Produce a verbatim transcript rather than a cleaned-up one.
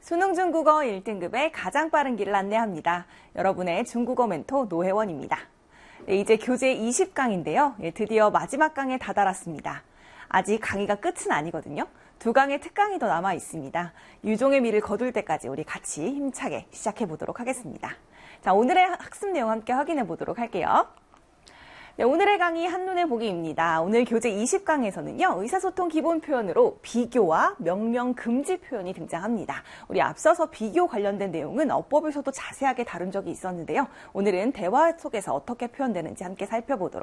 수능 중국어 일 등급의 가장 빠른 길을 안내합니다. 여러분의 중국어 멘토 노혜원입니다. 네, 이제 교재 이십 강인데요. 예, 드디어 마지막 강에 다다랐습니다. 아직 강의가 끝은 아니거든요. 두 강의 특강이 더 남아 있습니다. 유종의 미를 거둘 때까지 우리 같이 힘차게 시작해 보도록 하겠습니다. 자, 오늘의 학습 내용 함께 확인해 보도록 할게요. 네, 오늘의 강의 한눈에 보기입니다. 오늘 교재 이십 강에서는요, 의사소통 기본 표현으로 비교와 명령 금지 표현이 등장합니다. 우리 앞서서 비교 관련된 내용은 어법에서도 자세하게 다룬 적이 있었는데요. 오늘은 대화 속에서 어떻게 표현되는지 함께 살펴보도록